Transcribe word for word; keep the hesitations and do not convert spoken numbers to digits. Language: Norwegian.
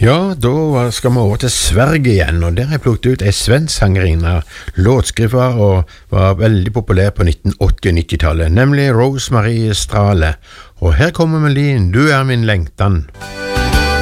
Ja, da skal vi over til Sverige igjen, og der har jeg plukket ut en svensk sangerinne, låtskriver og var veldig populær på nitten åtti- og nittitallet, nemlig Rose-Marie Strale. Og her kommer melodien «Du er min lengtan».